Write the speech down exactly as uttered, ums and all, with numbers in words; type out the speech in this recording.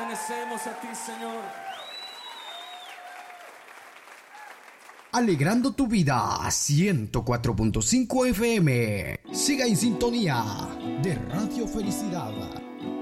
pertenecemos a ti, Señor. Alegrando tu vida, ciento cuatro punto cinco F M. Siga en sintonía de Radio Felicidad.